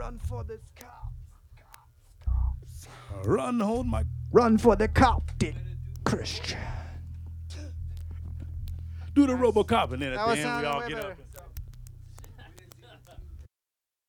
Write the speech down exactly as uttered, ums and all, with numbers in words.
Run for this cop. Run, hold my. Run for the Coptic Christian. Do the RoboCop, and then at That the was end we sounding all way get better. up. And